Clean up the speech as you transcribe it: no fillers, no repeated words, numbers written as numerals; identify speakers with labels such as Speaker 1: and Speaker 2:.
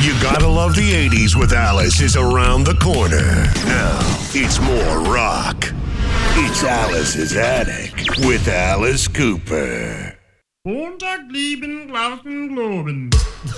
Speaker 1: You gotta love the 80s with Alice is around the corner. Now, it's more rock. It's Alice's Attic with Alice Cooper.
Speaker 2: Montag, lieben, Glauben, Globen.